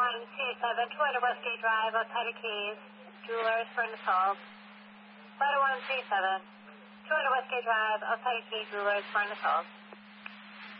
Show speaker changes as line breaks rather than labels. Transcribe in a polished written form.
200 Westgate Drive, outside of Keys, Jewelers, Furnace Falls. Flight 137, 200 Westgate Drive, outside of Keys, Jewelers, Furnace Falls.